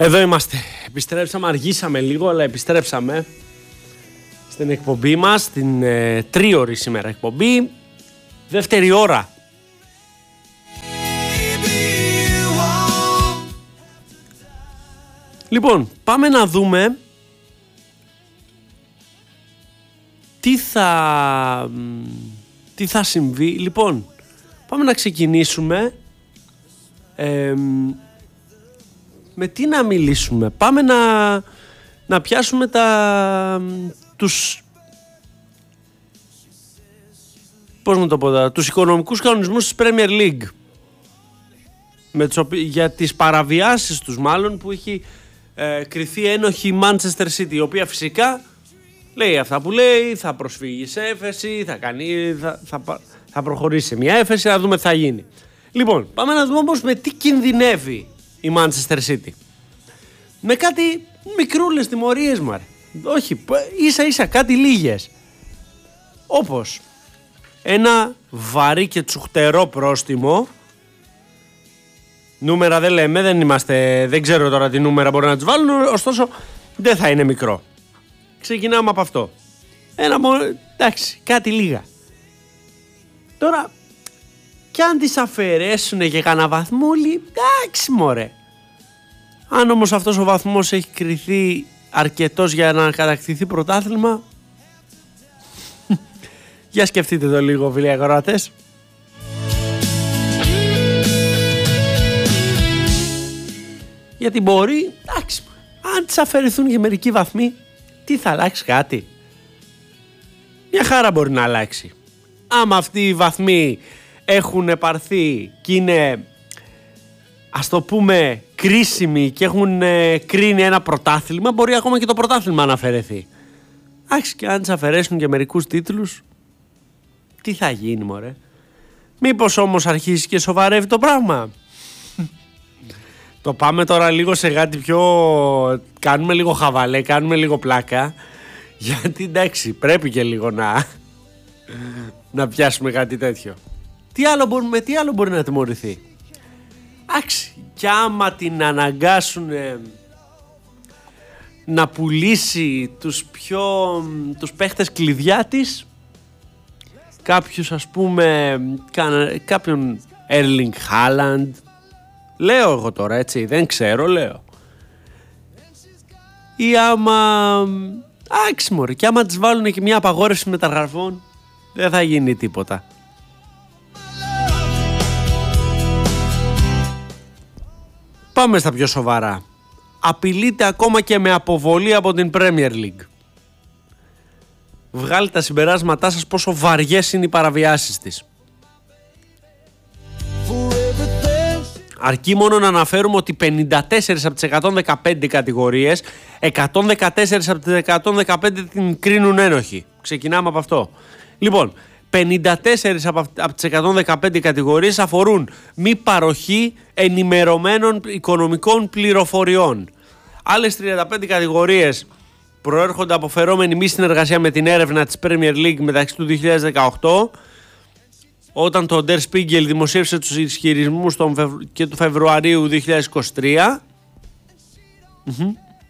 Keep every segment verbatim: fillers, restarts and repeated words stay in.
Εδώ είμαστε. Επιστρέψαμε, αργήσαμε λίγο, αλλά επιστρέψαμε στην εκπομπή μας, την ε, τρίωρη σήμερα εκπομπή, δεύτερη ώρα. Λοιπόν, πάμε να δούμε τι θα, τι θα συμβεί. Λοιπόν, πάμε να ξεκινήσουμε. Ε, με τι να μιλήσουμε. Πάμε να, να πιάσουμε τα, τους, πώς να το πω, τα, τους οικονομικούς κανονισμούς της Premier League. Με τους, για τις παραβιάσεις τους μάλλον που έχει ε, κριθεί ένοχη η Manchester City, η οποία φυσικά λέει αυτά που λέει, θα προσφύγει σε έφεση, θα, κάνει, θα, θα, θα προχωρήσει σε μια έφεση, να δούμε τι θα γίνει. Λοιπόν, πάμε να δούμε όμως με τι κινδυνεύει η Manchester City. Με κάτι μικρούλες τιμωρίες, μωρέ. Όχι, ίσα ίσα κάτι λίγες. Όπως ένα βαρύ και τσουχτερό πρόστιμο. Νούμερα δεν λέμε, δεν είμαστε, δεν ξέρω τώρα τι νούμερα μπορεί να τους βάλουν, ωστόσο δεν θα είναι μικρό. Ξεκινάμε από αυτό. Ένα μόνο, εντάξει, κάτι λίγα. Τώρα, κι αν τις αφαιρέσουν και κανένα βαθμούλι, εντάξει μωρέ. Αν όμως αυτός ο βαθμός έχει κριθεί αρκετός για να κατακτηθεί πρωτάθλημα, για σκεφτείτε το λίγο, φίλοι ακροατές. Γιατί μπορεί, εντάξει, αν τις αφαιρεθούν και μερικοί βαθμοί, τι θα αλλάξει κάτι? Μια χαρά μπορεί να αλλάξει. Άμα αυτοί οι βαθμοί έχουν επαρθεί και είναι, ας το πούμε, κρίσιμοι και έχουν ε, κρίνει ένα πρωτάθλημα, μπορεί ακόμα και το πρωτάθλημα να αφαιρεθεί. Άξι, και αν τις αφαιρέσουν και μερικούς τίτλους, τι θα γίνει μωρέ? Μήπως όμως αρχίσει και σοβαρεύει το πράγμα? Το πάμε τώρα λίγο σε κάτι πιο, κάνουμε λίγο χαβαλέ, κάνουμε λίγο πλάκα, γιατί εντάξει πρέπει και λίγο να, να πιάσουμε κάτι τέτοιο. Τι άλλο μπορεί, με τι άλλο μπορεί να τιμωρηθεί? Άξι, κι άμα την αναγκάσουν ε, να πουλήσει τους πιο, τους παίχτες κλειδιά της, κάποιους ας πούμε, κα, κάποιον Erling Haaland, λέω εγώ τώρα έτσι, δεν ξέρω, λέω. Ή άμα, άξι μωρέ, κι άμα τις βάλουν και μια απαγόρευση μεταγραφών, δεν θα γίνει τίποτα. Πάμε στα πιο σοβαρά. Απειλείται ακόμα και με αποβολή από την Premier League. Βγάλτε τα συμπεράσματά σας πόσο βαριές είναι οι παραβιάσεις της. Αρκεί μόνο να αναφέρουμε ότι πενήντα τέσσερις από τις εκατόν δεκαπέντε κατηγορίες, εκατόν δεκατέσσερα από τις εκατόν δεκαπέντε την κρίνουν ένοχη. Ξεκινάμε από αυτό. Λοιπόν, πενήντα τέσσερις από τις εκατόν δεκαπέντε κατηγορίες αφορούν μη παροχή ενημερωμένων οικονομικών πληροφοριών. Άλλες τριάντα πέντε κατηγορίες προέρχονται από φερόμενη μη συνεργασία με την έρευνα της Premier League μεταξύ του δύο χιλιάδες δεκαοκτώ, όταν το Der Spiegel δημοσίευσε τους ισχυρισμούς και του Φεβρουαρίου δύο χιλιάδες είκοσι τρία. Mm-hmm.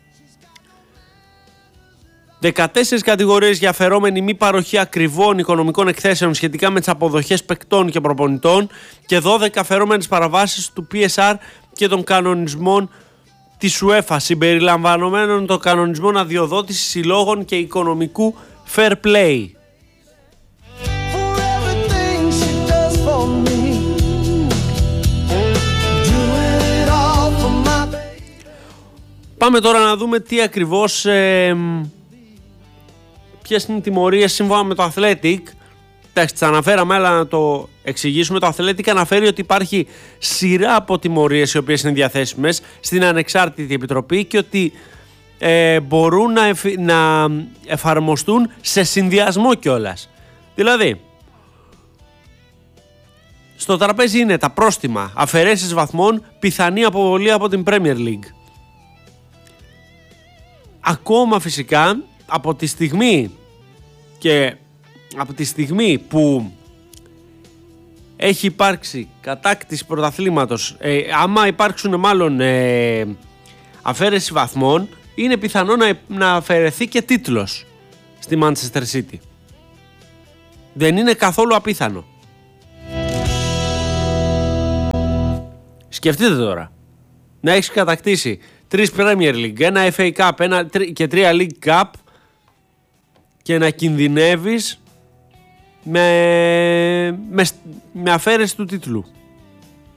δεκατέσσερις κατηγορίες για αφαιρόμενη μη παροχή ακριβών οικονομικών εκθέσεων σχετικά με τις αποδοχές παικτών και προπονητών και δώδεκα αφαιρόμενες παραβάσεις του πι ες αρ και των κανονισμών της UEFA, συμπεριλαμβανομένων των κανονισμών αδειοδότησης συλλόγων και οικονομικού fair play. Πάμε τώρα να δούμε τι ακριβώς, ε, ποιες είναι οι τιμωρίες σύμφωνα με το Athletic. Εντάξει, τις αναφέραμε, αλλά να το εξηγήσουμε. Το Athletic αναφέρει ότι υπάρχει σειρά από τιμωρίες οι οποίες είναι διαθέσιμες στην ανεξάρτητη επιτροπή και ότι ε, μπορούν να, εφ, να εφαρμοστούν σε συνδυασμό κιόλας. Δηλαδή, στο τραπέζι είναι τα πρόστιμα, αφαιρέσεις βαθμών, πιθανή αποβολή από την Premier League. Ακόμα φυσικά από τη στιγμή και από τη στιγμή που έχει υπάρξει κατάκτηση πρωταθλήματος, ε, άμα υπάρξουν μάλλον ε, αφαίρεση βαθμών, είναι πιθανό να, να αφαιρεθεί και τίτλος στη Manchester City. Δεν είναι καθόλου απίθανο. Σκεφτείτε τώρα, να έχεις κατακτήσει τρεις Premier League, ένα εφ έι Cup ένα, και τρία League Cup και να κινδυνεύεις με, με, με αφαίρεση του τίτλου.